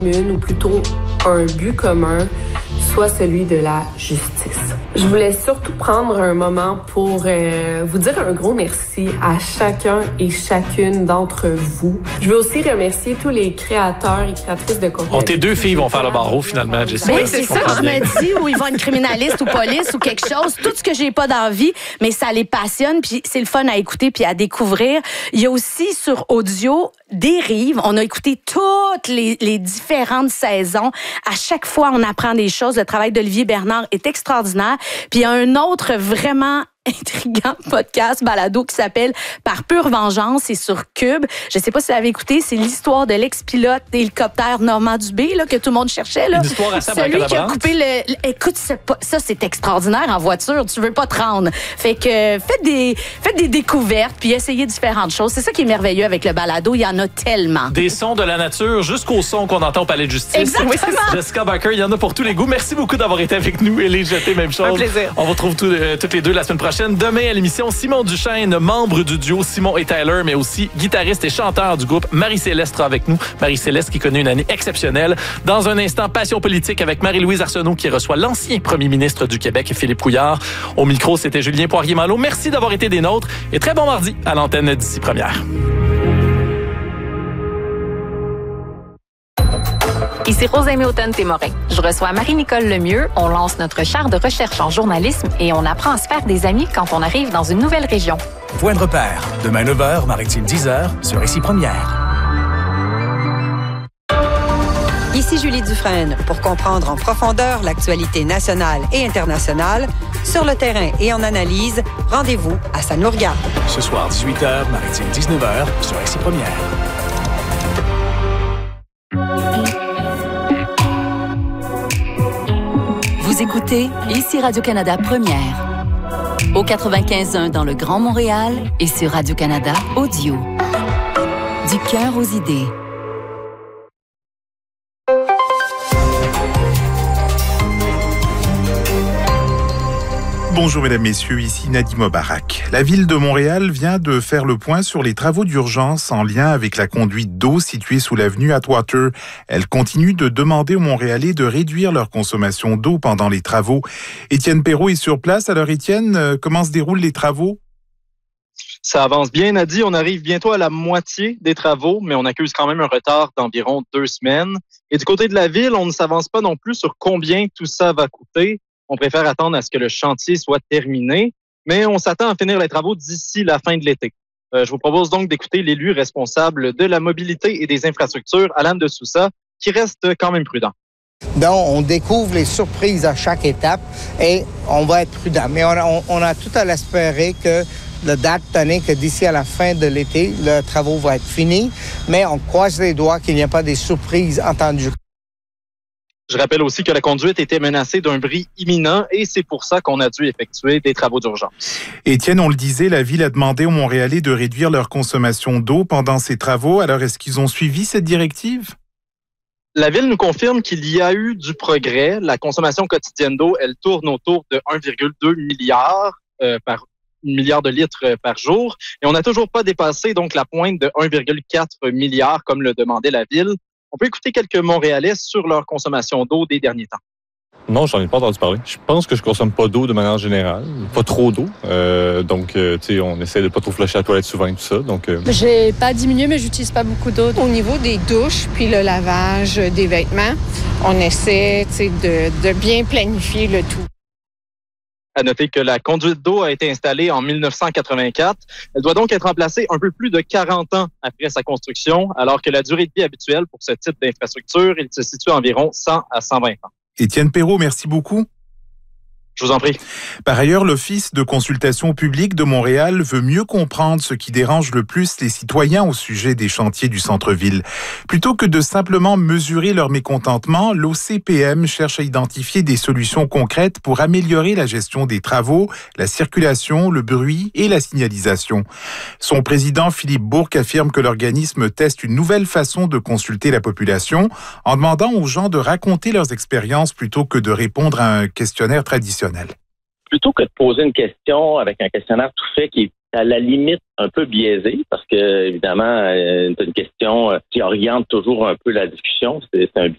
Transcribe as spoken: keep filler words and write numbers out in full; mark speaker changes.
Speaker 1: commune, ou plutôt un but commun, soit celui de la justice. Je voulais surtout prendre un moment pour euh, vous dire un gros merci à chacun et chacune d'entre vous. Je veux aussi remercier tous les créateurs et créatrices de contenu.
Speaker 2: Bon, tes deux filles vont faire le barreau finalement, Jessica.
Speaker 3: Oui, c'est ça, je me dis, où ils vont être criminalistes ou police ou quelque chose, tout ce que j'ai pas d'envie, mais ça les passionne, puis c'est le fun à écouter puis à découvrir. Il y a aussi sur audio Dérive, on a écouté toutes les, les différentes saisons. À chaque fois, on apprend des choses. Le travail d'Olivier Bernard est extraordinaire. Puis il y a un autre vraiment intriguant podcast balado qui s'appelle Par pure vengeance, c'est sur Cube. Je sais pas si vous l'avez écouté, c'est l'histoire de l'ex-pilote d'hélicoptère Normand Dubé là, que tout le monde cherchait. Là.
Speaker 2: Une histoire assez
Speaker 3: Celui qui a coupé le... le écoute, pas, ça, c'est extraordinaire en voiture. Tu veux pas te rendre. Fait que faites des, faites des découvertes puis essayez différentes choses. C'est ça qui est merveilleux avec le balado. Il y en a tellement.
Speaker 2: Des sons de la nature jusqu'au son qu'on entend au Palais de justice.
Speaker 3: Exactement.
Speaker 2: Jessica Barker, il y en a pour tous les goûts. Merci beaucoup d'avoir été avec nous. Élise Jeté, même chose.
Speaker 3: Un plaisir.
Speaker 2: On vous retrouve tous, euh, toutes les deux la semaine prochaine. Demain à l'émission, Simon Duchesne, membre du duo Simon et Tyler, mais aussi guitariste et chanteur du groupe. Marie-Céleste sera avec nous. Marie-Céleste qui connaît une année exceptionnelle. Dans un instant, Passion politique avec Marie-Louise Arsenault qui reçoit l'ancien premier ministre du Québec, Philippe Couillard. Au micro, c'était Julien Poirier-Malo. Merci d'avoir été des nôtres et très bon mardi à l'antenne d'ici première.
Speaker 4: Ici Rosalie Automne-Témorin. Je reçois Marie-Nicole Lemieux. On lance notre char de recherche en journalisme et on apprend à se faire des amis quand on arrive dans une nouvelle région.
Speaker 5: Point de repère. Demain neuf heures, Maritime dix heures, sur Ici Première.
Speaker 6: Ici Julie Dufresne. Pour comprendre en profondeur l'actualité nationale et internationale, sur le terrain et en analyse, rendez-vous à Ça nous regarde.
Speaker 5: Ce soir, dix-huit heures, Maritime dix-neuf heures, sur Ici Première.
Speaker 7: Vous écoutez Ici Radio-Canada Première. Au quatre-vingt-quinze point un dans le Grand Montréal et sur Radio-Canada Audio. Du cœur aux idées.
Speaker 8: Bonjour mesdames, messieurs, ici Nadim Mobarak. La ville de Montréal vient de faire le point sur les travaux d'urgence en lien avec la conduite d'eau située sous l'avenue Atwater. Elle continue de demander aux Montréalais de réduire leur consommation d'eau pendant les travaux. Étienne Perrault est sur place. Alors Étienne, comment se déroulent les travaux?
Speaker 9: Ça avance bien, Nadi. On arrive bientôt à la moitié des travaux, mais on accuse quand même un retard d'environ deux semaines. Et du côté de la ville, on ne s'avance pas non plus sur combien tout ça va coûter. On préfère attendre à ce que le chantier soit terminé, mais on s'attend à finir les travaux d'ici la fin de l'été. Euh, je vous propose donc d'écouter l'élu responsable de la mobilité et des infrastructures, Alan de Sousa, qui reste quand même prudent.
Speaker 10: Donc, on découvre les surprises à chaque étape et on va être prudent. Mais on a, on, on a tout à l'espérer que la date donnée que d'ici à la fin de l'été, le travaux va être fini, mais on croise les doigts qu'il n'y a pas des surprises entendues.
Speaker 9: Je rappelle aussi que la conduite était menacée d'un bris imminent et c'est pour ça qu'on a dû effectuer des travaux d'urgence.
Speaker 8: Étienne, on le disait, la ville a demandé aux Montréalais de réduire leur consommation d'eau pendant ces travaux. Alors, est-ce qu'ils ont suivi cette directive?
Speaker 9: La ville nous confirme qu'il y a eu du progrès. La consommation quotidienne d'eau, elle tourne autour de un virgule deux milliard euh, par milliard de litres par jour. Et on n'a toujours pas dépassé donc la pointe de un virgule quatre milliard comme le demandait la ville. On peut écouter quelques Montréalais sur leur consommation d'eau des derniers temps.
Speaker 11: Non, j'en ai pas entendu parler. Je pense que je consomme pas d'eau de manière générale, pas trop d'eau. Euh, donc, euh, tu sais, on essaie de pas trop flusher à la toilette souvent et tout ça. Donc, euh...
Speaker 12: j'ai pas diminué, mais j'utilise pas beaucoup d'eau. Au niveau des douches puis le lavage des vêtements, on essaie, tu sais, de, de bien planifier le tout.
Speaker 9: À noter que la conduite d'eau a été installée en mille neuf cent quatre-vingt-quatre. Elle doit donc être remplacée un peu plus de quarante ans après sa construction, alors que la durée de vie habituelle pour ce type d'infrastructure, il se situe à environ cent à cent vingt ans.
Speaker 8: Étienne Perrault, merci beaucoup.
Speaker 9: Je vous en prie.
Speaker 8: Par ailleurs, l'Office de consultation publique de Montréal veut mieux comprendre ce qui dérange le plus les citoyens au sujet des chantiers du centre-ville. Plutôt que de simplement mesurer leur mécontentement, l'O C P M cherche à identifier des solutions concrètes pour améliorer la gestion des travaux, la circulation, le bruit et la signalisation. Son président, Philippe Bourque, affirme que l'organisme teste une nouvelle façon de consulter la population en demandant aux gens de raconter leurs expériences plutôt que de répondre à un questionnaire traditionnel.
Speaker 13: Plutôt que de poser une question avec un questionnaire tout fait qui est à la limite un peu biaisé, parce que évidemment, c'est une question qui oriente toujours un peu la discussion. C'est, c'est un